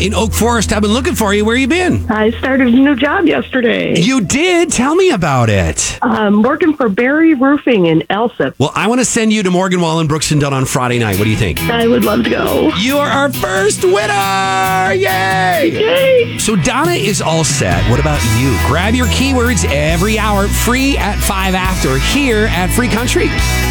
in Oak Forest. I've been looking for you. Where you been? I started a new job yesterday. You did? Tell me about it. Working for Barry Roofing in Elsip. Well, I want to send you to Morgan Wallen, Brooks and Dunn on Friday night. What do you think? I would love to go. You are our first winner! Yay! Yay! So Donna is all set. What about you? Grab your keywords every hour, free at 5 after, here at Free Country.